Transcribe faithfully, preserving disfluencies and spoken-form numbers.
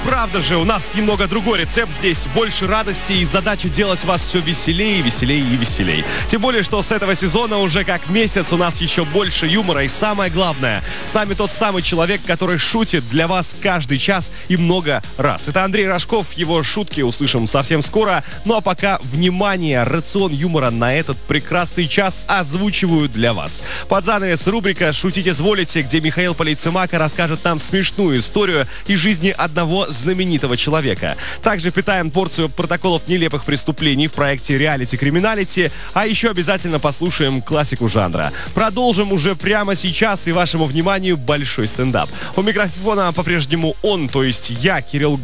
Правда же, у нас немного другой рецепт здесь. Больше радости и задача делать вас все веселее, веселее и веселее. Тем более, что с этого сезона уже как месяц у нас еще больше юмора. И самое главное, с нами тот самый человек, который шутит для вас каждый час и много раз. Это Андрей Рожков. Его шутки услышим совсем скоро. Ну а пока, внимание, рацион юмора на этот прекрасный час озвучиваю для вас. Под занавес рубрика «Шутить изволите», где Михаил Полейцемака расскажет нам смешную историю из жизни одного знаменитого человека. Также питаем порцию протоколов нелепых преступлений в проекте «Реалити Криминалити», а еще обязательно послушаем классику жанра. Продолжим уже прямо сейчас, и вашему вниманию большой стендап. У микрофона по-прежнему он, то есть я, Кирилл